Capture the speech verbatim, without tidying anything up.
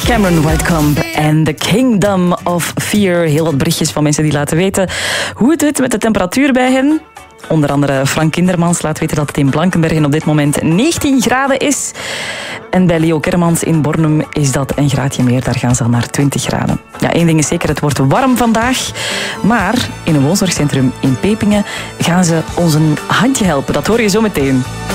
Cameron Whitecomb en The Kingdom of Fear. Heel wat berichtjes van mensen die laten weten hoe het zit met de temperatuur bij hen. Onder andere Frank Kindermans laat weten dat het in Blankenbergen op dit moment negentien graden is. En bij Leo Kermans in Bornum is dat een graadje meer. Daar gaan ze al naar twintig graden. Ja, één ding is zeker, het wordt warm vandaag. Maar in een woonzorgcentrum in Pepingen gaan ze ons een handje helpen. Dat hoor je zo meteen.